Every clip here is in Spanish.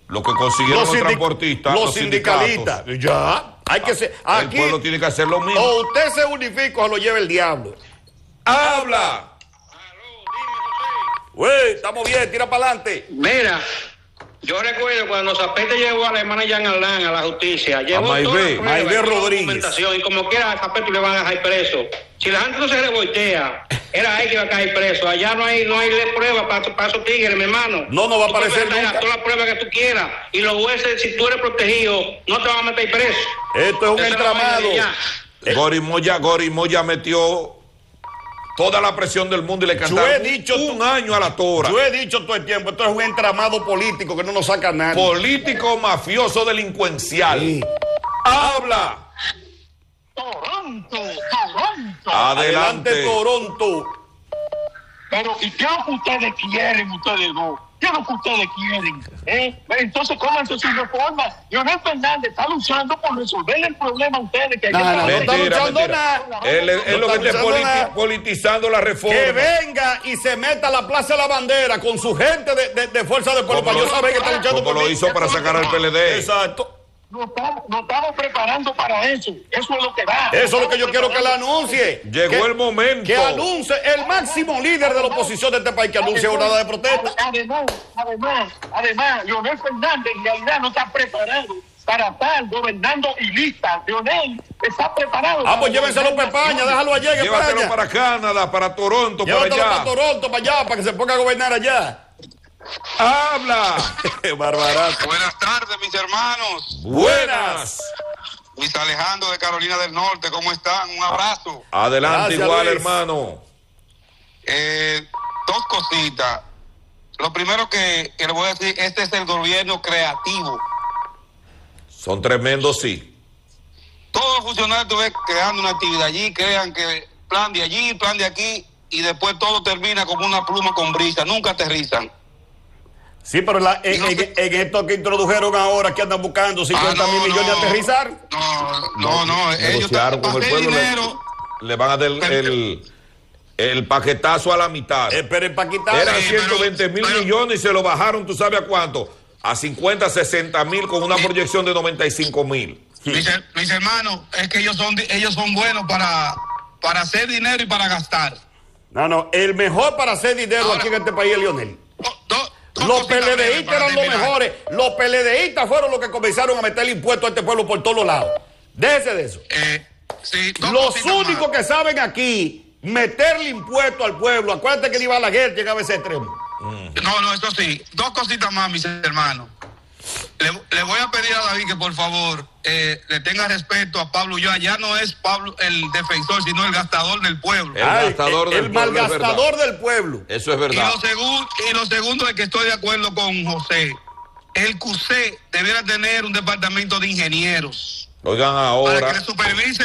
Lo que consiguieron los transportistas, los sindicalistas. Ya, hay que ser. Aquí, el pueblo tiene que hacer lo mismo. O usted se unifica o se lo lleva el diablo. ¡Habla! Güey, estamos bien, tira para adelante. Mira, yo recuerdo cuando Zapete llegó a la hermana Jean Alain a la justicia, llevó Maibé Rodríguez. Y como quiera a Zapete le van a dejar preso. Si la gente no se revoltea, era él que iba a caer preso. Allá no hay pruebas para esos tigres, mi hermano. No va a aparecer nunca. Todas las pruebas que tú quieras. Y los jueces, si tú eres protegido, no te van a meter preso. Esto es un entramado. Gorimoya metió toda la presión del mundo y le cantaron un año a la tora. Yo he dicho todo el tiempo, esto es un entramado político que no nos saca nada. Político, mafioso, delincuencial. Sí. ¡Habla! Toronto. Adelante, Toronto. Pero, ¿y qué es lo que ustedes quieren, ustedes dos? ¿Qué es lo que ustedes quieren? Entonces, cómanse sus reformas. Leonel Fernández está luchando por resolver el problema a ustedes. Que no está luchando nada. Él es lo que está politizando la reforma. Que venga y se meta a la Plaza de la Bandera con su gente de Fuerza del Pueblo. Para yo saber que está luchando por lo hizo para sacar al PLD. Exacto. No estamos preparando para eso. Eso es lo que va. Eso es lo que yo quiero que le anuncie. Llegó el momento. Que anuncie el máximo líder de la oposición de este país, que anuncie jornada de protesta. Además, Leonel Fernández en realidad no está preparado para estar gobernando y lista. Leonel está preparado. Pues llévenselo para España, déjalo allá. Llévatelo para Canadá, para Toronto, para allá. Para Toronto, para allá, para que se ponga a gobernar allá. ¡Habla! Barbarazo. Buenas tardes, mis hermanos. Buenas. Luis Alejandro de Carolina del Norte, ¿cómo están? Un abrazo. Adelante. Gracias, igual, Luis. Hermano. Dos cositas. Lo primero que le voy a decir, este es el gobierno creativo. Son tremendos, sí. Todos los funcionarios tú ves creando una actividad allí, crean que plan de allí, plan de aquí, y después todo termina como una pluma con brisa, nunca aterrizan. Sí, pero en esto que introdujeron ahora, que andan buscando 50 mil millones de aterrizar. No, ellos con el pueblo le van a dar el paquetazo a la mitad. Pero el paquetazo eran 120 mil millones y se lo bajaron, ¿tú sabes a cuánto? A 50, 60 mil con una proyección de 95 mil. Mis hermanos, es que ellos son buenos para hacer dinero y para gastar. No, el mejor para hacer dinero ahora, aquí en este país es Leonel. Los PLDistas eran los mejores. Los PLDistas fueron los que comenzaron a meter impuestos a este pueblo por todos lados. Déjese de eso. Sí, los únicos que saben aquí meterle impuestos al pueblo. Acuérdate que Balaguer llegaba a ese extremo. No, eso sí. Dos cositas más, mis hermanos. Le voy a pedir a David que por favor le tenga respeto a Pablo Ulloa. Ya no es Pablo el defensor, sino el gastador del pueblo. El malgastador del pueblo. Eso es verdad. Y lo segundo es que estoy de acuerdo con José. El CUSE debiera tener un departamento de ingenieros. Oigan ahora, para que le supervise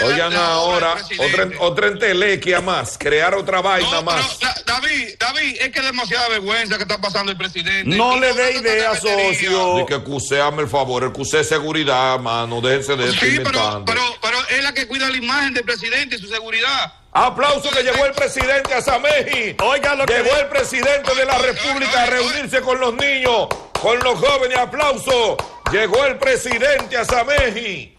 otra entelequia más, crear otra vaina más. David, es que es demasiada vergüenza que está pasando el presidente. No le dé idea, socio. De que CUSE, hazme el favor, el CUSE es seguridad, mano, déjense de esto inventando. Pero es la que cuida la imagen del presidente y su seguridad. Aplauso que llegó el presidente a Sameji. Oigan lo que llegó el presidente de la República a reunirse con los niños, con los jóvenes. Aplauso. Llegó el presidente a Sameji.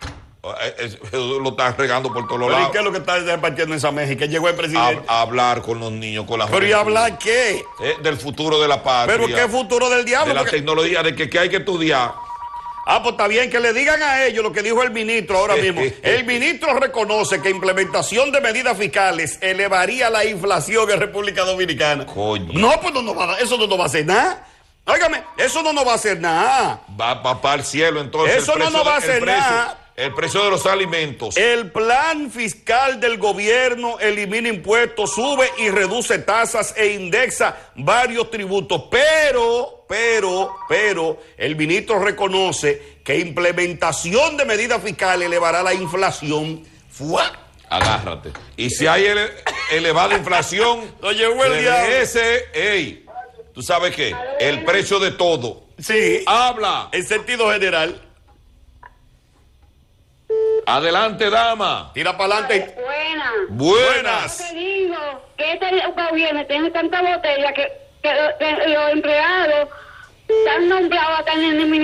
Lo estás regando por todos lados. ¿Y qué es lo que está repartiendo en Sameji? Que llegó el presidente a hablar con los niños, con las ¿Pero y hablar qué? Del futuro de la patria. ¿Pero qué futuro del diablo? De la tecnología, de que hay que estudiar. Pues está bien, que le digan a ellos lo que dijo el ministro ahora mismo. El ministro reconoce que implementación de medidas fiscales elevaría la inflación en República Dominicana. Coño. No, pues eso no va a hacer nada. Óigame, eso no va a hacer nada. Va para el cielo entonces. Eso no va a hacer nada. El precio de los alimentos. El plan fiscal del gobierno elimina impuestos, sube y reduce tasas e indexa varios tributos. Pero, el ministro reconoce que implementación de medidas fiscales elevará la inflación. ¡Fua! Agárrate. Y si hay elevada inflación, lo llevó el diablo. ¿Tú sabes qué? El precio de todo. Sí. Habla. En sentido general. Adelante, dama. Tira para adelante. Buenas. Yo te digo que este gobierno tiene tanta botella que los empleados están nombrados hasta en el